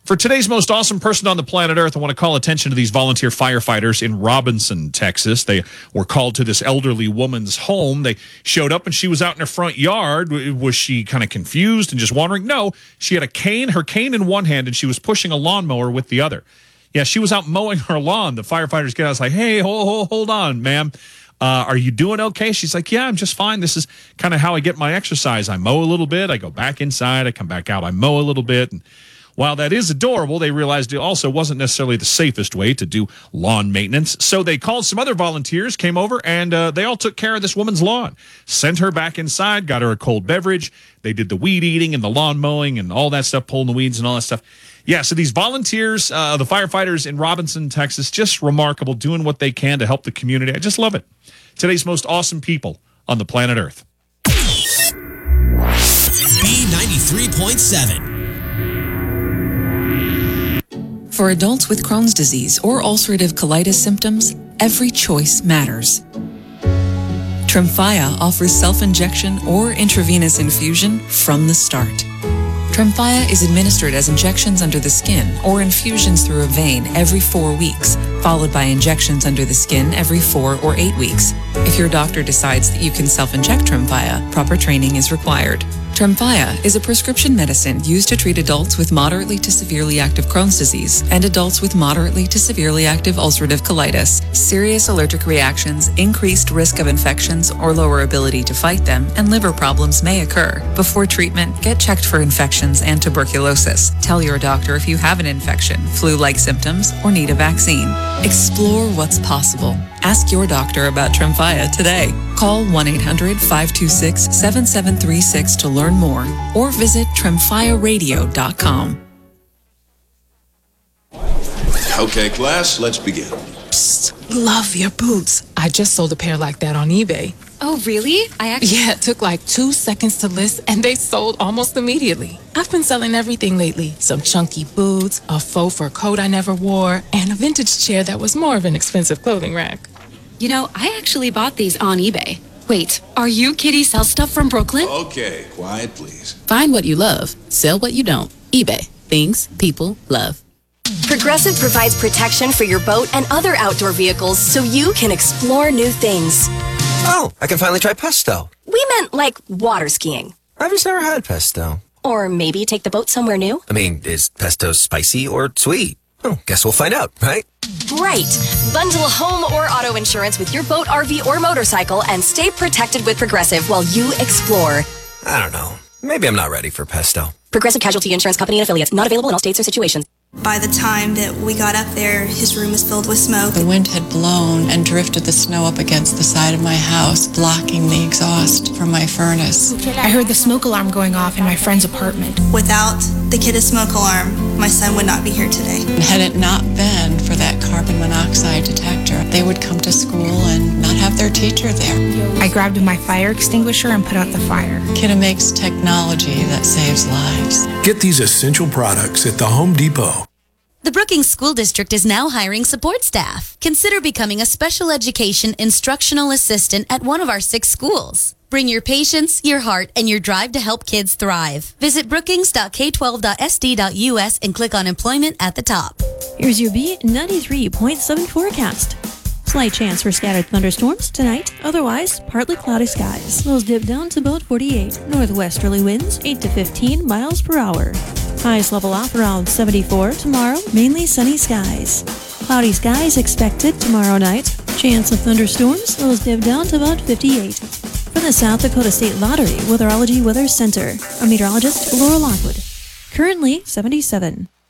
For today's most awesome person on the planet Earth, I want to call attention to these volunteer firefighters in Robinson, Texas. They were called to this elderly woman's home. They showed up and she was out in her front yard. Was she kind of confused and just wandering? No, she had her cane in one hand, and she was pushing a lawnmower with the other. Yeah, she was out mowing her lawn. The firefighters get out. I was like, hey, hold on, ma'am. Are you doing okay? She's like, yeah, I'm just fine. This is kind of how I get my exercise. I mow a little bit. I go back inside. I come back out. I mow a little bit. And while that is adorable, they realized it also wasn't necessarily the safest way to do lawn maintenance. So they called some other volunteers, came over, and they all took care of this woman's lawn. Sent her back inside, got her a cold beverage. They did the weed eating and the lawn mowing and all that stuff, pulling the weeds and all that stuff. Yeah, so these volunteers, the firefighters in Robinson, Texas, just remarkable, doing what they can to help the community. I just love it. Today's most awesome people on the planet Earth. B93.7. For adults with Crohn's disease or ulcerative colitis symptoms, every choice matters. Tremfya offers self-injection or intravenous infusion from the start. Tremfya is administered as injections under the skin or infusions through a vein every 4 weeks, followed by injections under the skin every 4 or 8 weeks. If your doctor decides that you can self-inject Tremfya, proper training is required. Tremfya is a prescription medicine used to treat adults with moderately to severely active Crohn's disease and adults with moderately to severely active ulcerative colitis. Serious allergic reactions, increased risk of infections or lower ability to fight them, and liver problems may occur. Before treatment, get checked for infections and tuberculosis. Tell your doctor if you have an infection, flu-like symptoms, or need a vaccine. Explore what's possible. Ask your doctor about Tremfya today. Call 1-800-526-7736 to learn more or visit tremfyaradio.com. Okay, class, let's begin. Psst, love your boots. I just sold a pair like that on eBay. Oh, really? Yeah, it took like 2 seconds to list and they sold almost immediately. I've been selling everything lately. Some chunky boots, a faux fur coat I never wore, and a vintage chair that was more of an expensive clothing rack. You know, I actually bought these on eBay. Wait, are you Kitty Sell Stuff from Brooklyn? Okay, quiet, please. Find what you love, sell what you don't. eBay. Things people love. Progressive provides protection for your boat and other outdoor vehicles so you can explore new things. Oh, I can finally try pesto. We meant like water skiing. I've just never had pesto. Or maybe take the boat somewhere new. I mean, is pesto spicy or sweet? Oh, guess we'll find out, right? Right. Bundle home or auto insurance with your boat, RV, or motorcycle and stay protected with Progressive while you explore. I don't know. Maybe I'm not ready for pesto. Progressive Casualty Insurance Company and Affiliates. Not available in all states or situations. By the time that we got up there, his room was filled with smoke. The wind had blown and drifted the snow up against the side of my house, blocking the exhaust from my furnace. I heard the smoke alarm going off in my friend's apartment. Without the kid's smoke alarm, my son would not be here today. And had it not been for that carbon monoxide detector, they would come to school and not have their teacher there. I grabbed my fire extinguisher and put out the fire. Kidda makes technology that saves lives. Get these essential products at the Home Depot. The Brookings School District is now hiring support staff. Consider becoming a special education instructional assistant at one of our 6 schools. Bring your patience, your heart, and your drive to help kids thrive. Visit brookings.k12.sd.us and click on employment at the top. Here's your B93.7 forecast. Slight chance for scattered thunderstorms tonight. Otherwise, partly cloudy skies. Lows dip down to about 48. Northwesterly winds 8 to 15 miles per hour. Highs level off around 74 tomorrow. Mainly sunny skies. Cloudy skies expected tomorrow night. Chance of thunderstorms. Lows dip down to about 58. From the South Dakota State Lottery Weatherology Weather Center, I'm meteorologist Laura Lockwood. Currently 77.